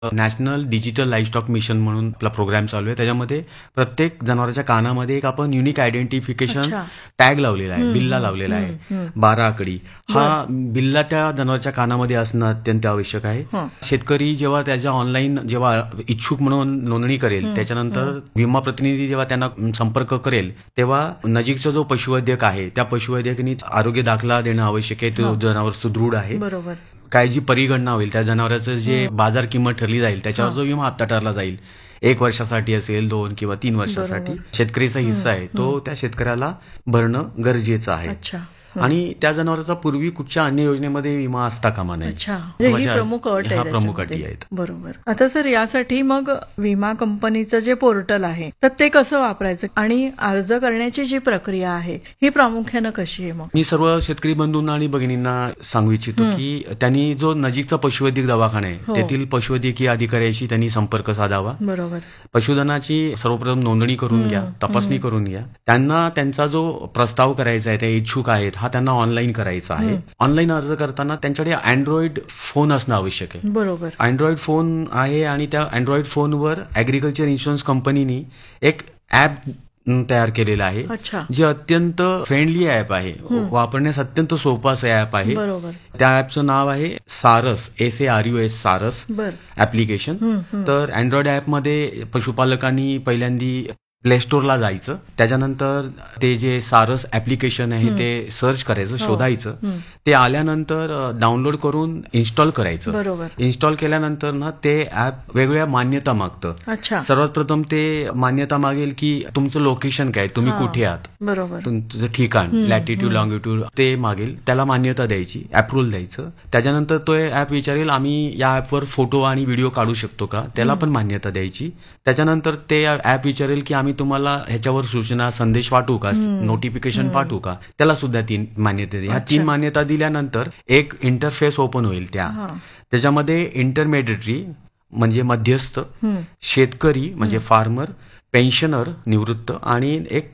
National digital लाईव्हस्टॉक mission म्हणून आपला programme चालू आहे. त्याच्यामध्ये प्रत्येक जनावरांच्या कानामध्ये एक आपण युनिक आयडेंटिफिकेशन अच्छा. टॅग लावलेला आहे, बिल्ला लावलेला आहे, 12 आकडी. हा बिल्ला त्या जनावरांच्या कानामध्ये असणं अत्यंत आवश्यक आहे. शेतकरी जेव्हा त्याच्या ऑनलाईन जेव्हा इच्छुक म्हणून नोंदणी करेल, त्याच्यानंतर विमा प्रतिनिधी जेव्हा त्यांना संपर्क करेल, तेव्हा नजीकचा जो पशुवैद्यक आहे त्या पशुवैद्यकांनी आरोग्य दाखला देणं आवश्यक आहे. तो जनावर सुदृढ आहे, बरोबर. काय जी परिगणना होईल त्या जनावरांचं जे बाजार किंमत ठरली जाईल त्याच्यावर जो विमा हप्ता ठरला जाईल, 1 वर्षासाठी असेल, 2 किंवा 3 वर्षासाठी, शेतकरीचा हिस्सा आहे तो त्या शेतकऱ्याला भरणं गरजेचं आहे. अच्छा. आणि त्या जनावरांचा पूर्वी कुठच्या अन्य योजनेमध्ये विमा असता कामा नये. अच्छा, ही प्रमुख अट आहे. हा प्रमुख अटी आहेत. बरोबर. आता सर, यासाठी मग विमा कंपनीचं जे पोर्टल आहे तर ते कसं वापरायचं आणि अर्ज करण्याची जी प्रक्रिया आहे ही प्रामुख्यानं कशी आहे? मग मी सर्व शेतकरी बंधूंना आणि भगिनींना सांगू इच्छितो की त्यांनी जो नजीकचा पशुवैद्यक दवाखाना आहे तेथील पशुवैद्यकीय अधिकाऱ्याशी त्यांनी संपर्क साधावा. बरोबर. पशुधनाची सर्वप्रथम नोंदणी करून घ्या, तपासणी करून घ्या. त्यांना त्यांचा जो प्रस्ताव करायचा आहे, त्या इच्छुक आहेत, हा त्यांना ऑनलाईन करायचा आहे. ऑनलाईन अर्ज करताना त्यांच्याकडे अँड्रॉइड फोन असणं आवश्यक आहे. बरोबर. अँड्रॉइड फोन आहे आणि त्या अँड्रॉइड फोनवर ऍग्रिकल्चर इन्शुरन्स कंपनीनी एक ऍप तयार केलेला आहे. अच्छा. जे अत्यंत फ्रेंडली ऍप आहे, वापरण्यास अत्यंत सोपं असं ऍप आहे. बरोबर. त्या ऍपचं नाव आहे सारस, SARUS, सारस ऍप्लिकेशन. तर अँड्रॉइड ऍपमध्ये पशुपालकांनी पहिल्यांदी प्ले स्टोअरला जायचं, त्याच्यानंतर ते जे सारस ऍप्लिकेशन आहे ते सर्च करायचं, शोधायचं. ते आल्यानंतर डाउनलोड करून इन्स्टॉल करायचं. बरोबर. इन्स्टॉल केल्यानंतर ना ते ऍप वेगवेगळ्या मान्यता मागतं. अच्छा. सर्वात प्रथम ते मान्यता मागेल की तुमचं लोकेशन काय, तुम्ही कुठे आहात, बरोबर, तुमचं ठिकाण, लॅटिट्यूड लॉंगिट्यूड ते मागेल. त्याला मान्यता द्यायची, अप्रुव्हल द्यायचं. त्याच्यानंतर तो ऍप विचारेल आम्ही या ऍपवर फोटो आणि व्हिडिओ काढू शकतो का, त्याला पण मान्यता द्यायची. त्याच्यानंतर ते ऍप विचारेल की आम्ही तुम्हाला ह्याच्यावर सूचना संदेश पाठवू का, नोटिफिकेशन पाठवू का, त्याला सुद्धा 3 मान्यता द्या. ह्या 3 मान्यता दिल्यानंतर एक इंटरफेस ओपन होईल. त्याच्यामध्ये इंटरमेडिएटरी म्हणजे मध्यस्थ, शेतकरी म्हणजे फार्मर, पेन्शनर निवृत्त आणि एक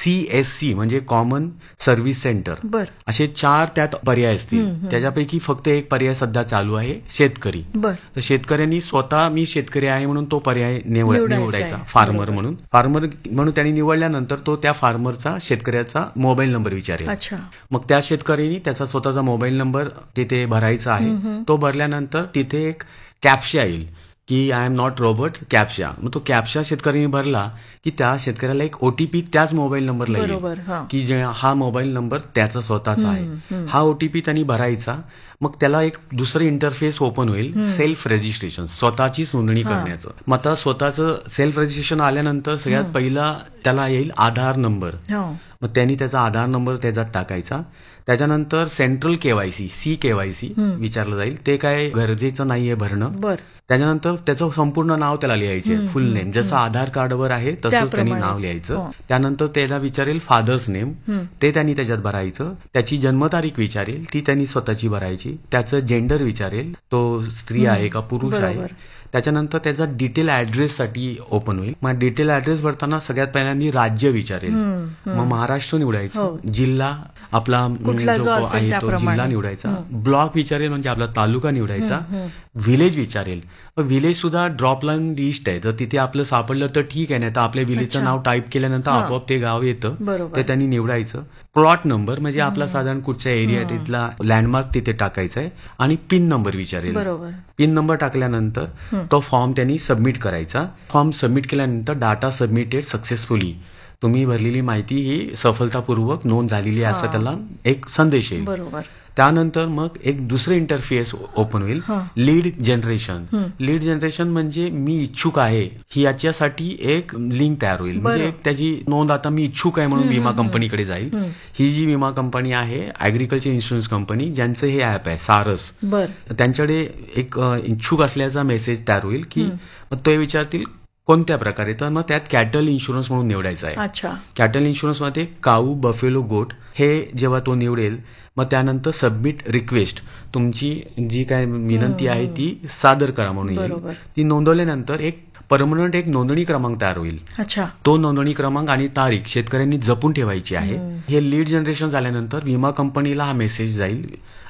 CSC म्हणजे कॉमन सर्व्हिस सेंटर, असे 4 त्यात पर्याय असतील. त्याच्यापैकी फक्त एक पर्याय सध्या चालू आहे, शेतकरी. तर शेतकऱ्यांनी स्वतः मी शेतकरी आहे म्हणून तो पर्याय निवडायचा, फार्मर म्हणून. फार्मर म्हणून त्यांनी निवडल्यानंतर तो त्या फार्मरचा, शेतकऱ्याचा मोबाईल नंबर विचारेल. मग त्या शेतकऱ्यांनी त्याचा स्वतःचा मोबाईल नंबर तिथे भरायचा आहे. तो भरल्यानंतर तिथे एक कॅप्शा येईल की I am not robot, captcha. मग तो कॅप्शा शेतकऱ्यांनी भरला की त्या शेतकऱ्याला एक OTP त्याच मोबाईल नंबरला येईल की हा मोबाईल नंबर त्याचा स्वतःचा आहे. हा OTP त्यांनी भरायचा. मग त्याला एक दुसरं इंटरफेस ओपन होईल, सेल्फ रजिस्ट्रेशन, स्वतःची नोंदणी करण्याचं. मग आता स्वतःचं सेल्फ रजिस्ट्रेशन आल्यानंतर सगळ्यात पहिला त्याला येईल आधार नंबर. मग त्यांनी त्याचा आधार नंबर त्याच्यात टाकायचा. त्याच्यानंतर सेंट्रल KYC, CKYC विचारलं जाईल. ते काय गरजेचं नाहीये भरणं. त्याच्यानंतर त्याचं संपूर्ण नाव त्याला लिहायचे, फुल नेम, जसं आधार कार्डवर आहे तसंच त्यांनी नाव लिहायचं. त्यानंतर त्याला विचारेल फादर्स नेम, ते त्यांनी त्याच्यात भरायचं. त्याची जन्मतारीख विचारेल, ती त्यांनी स्वतःची भरायची. त्याचं जेंडर विचारेल, तो स्त्री आहे का पुरुष आहे. त्याच्यानंतर त्याचा डिटेल ऍड्रेससाठी ओपन होईल. मग डिटेल ऍड्रेस भरताना सगळ्यात पहिल्यांदा राज्य विचारेल. मग महाराष्ट्र निवडायचं, जिल्हा आपला जो आहे तो जिल्हा निवडायचा, ब्लॉक विचारेल म्हणजे आपला तालुका निवडायचा, व्हिलेज विचारेल. व्हिलेज सुद्धा ड्रॉप लाईन लिस्ट आहे, तर तिथे आपलं सापडलं तर ठीक आहे, नाही तर आपल्या व्हिलेजचं नाव टाईप केल्यानंतर आपोआप ते गाव येतं, ते त्यांनी निवडायचं. प्लॉट नंबर म्हणजे आपला साधारण कुठचा एरिया आहे तिथला लँडमार्क तिथे टाकायचा आहे. आणि पिन नंबर विचारेल. पिन नंबर टाकल्यानंतर तो फॉर्म त्यांनी सबमिट करायचा. फॉर्म सबमिट केल्यानंतर डाटा सबमिटेड सक्सेसफुली, तुम्ही भरलेली माहिती ही सफलतापूर्वक नोंद झालेली आहे असं त्याला एक संदेश येईल. त्यानंतर मग एक दुसरं इंटरफेस ओपन होईल, लीड जनरेशन. लीड जनरेशन म्हणजे मी इच्छुक आहे ही याच्यासाठी एक लिंक तयार होईल. म्हणजे त्याची नोंद आता मी इच्छुक आहे म्हणून विमा कंपनीकडे जाईल. ही जी विमा कंपनी आहे ऍग्रिकल्चर इन्शुरन्स कंपनी, ज्यांचं हे ऍप आहे सारस, त्यांच्याकडे एक इच्छुक असल्याचा मेसेज तयार होईल की ते विचारतील कोणत्या प्रकारे, तर मग त्यात कॅटल इन्शुरन्स म्हणून निवडायचं आहे. कॅटल इन्शुरन्स मध्ये काऊ, बफेलो, गोट हे जेव्हा तो निवडेल मग त्यानंतर सबमिट रिक्वेस्ट, तुमची जी काय विनंती आहे ती सादर करा म्हणून येईल. ती नोंदवल्यानंतर एक परमनंट एक नोंदणी क्रमांक तयार होईल. तो नोंदणी क्रमांक आणि तारीख शेतकऱ्यांनी जपून ठेवायची आहे. हे लीड जनरेशन झाल्यानंतर विमा कंपनीला हा मेसेज जाईल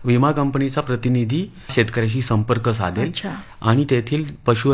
विमा कंपनीचा प्रतिनिधी शेतकऱ्याशी संपर्क साधेल अच्छा. आणि तेथील पशु